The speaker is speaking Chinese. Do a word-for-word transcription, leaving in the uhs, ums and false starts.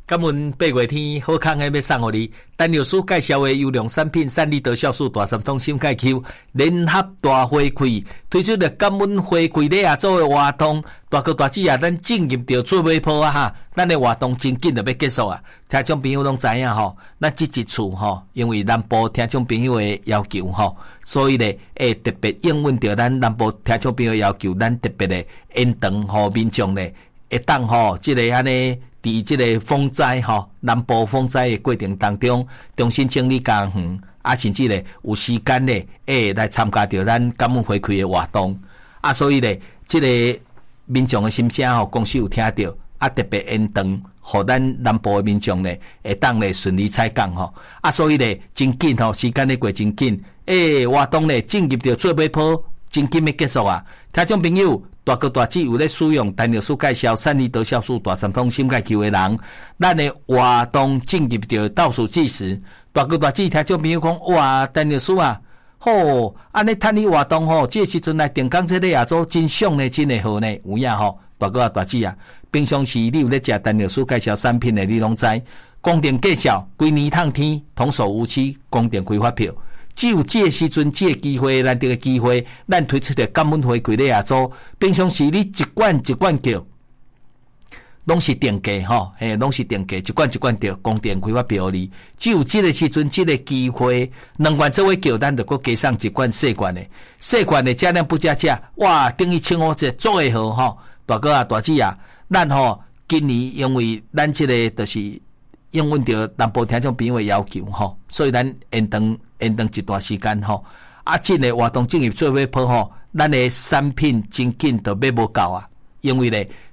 感恩八月天好康的要送互你。陈律师介绍的优良产品，善利德酵素大三通心钙 Q 联合大花开，推出了感恩花开礼啊，做的活动，大哥大姐啊，咱进入到最尾坡啊哈，咱的活动真紧就要结束啊。听众朋友拢知影吼，咱这一次吼，因为南部听众朋友的要求吼，所以咧会特别应允到咱南部听众朋友要求，咱特别的延长吼民众咧，会当吼即个安尼。伫即个风灾吼，南部风灾的过程当中，重新整理工园，啊，甚至咧有时间咧，会来参加着咱感恩回馈的活动，啊，所以咧，即、这个民众的心声吼，公司有听到，啊，特别延长，互咱南部的民众咧，会当咧顺利采购吼，啊，所以咧，真紧吼，时间咧过真紧，诶、欸，活动咧进入着最尾坡，真紧要结束啊，听众朋友。大哥大姐有咧使用陈律师介绍善利德酵素大三通心钙 Q 的人，咱的活动进入到倒数计时。大哥大姐听众朋友讲，哇，陈律师啊，吼，安尼趁你活动吼，这时阵来定岗这个也做真爽呢，真的好呢，有影吼。大哥大姐啊，平常时你有咧食陈律师介绍产品的，你拢知。光电介绍，规年烫天，童叟无欺，光电开发票。只有这个时阵，这个机会，难得的机会，咱推出的感恩回馈咧也做。平常时你一罐一罐叫，拢是定价吼，嘿，拢是定价，一罐一罐叫，光电开发票哩。只有这个时阵，这个机会，两罐做伙叫，咱就搁加上一罐细罐的，细罐的加量不加价，哇，等于清五折做会好吼。大哥啊，大姐啊，咱吼今年因为咱这个就是应允着南部听众朋友的要求吼，所以咱延长。延长一段时间吼，啊，真诶活动进入最尾坡吼，咱诶产品真紧都买无够啊，因为咧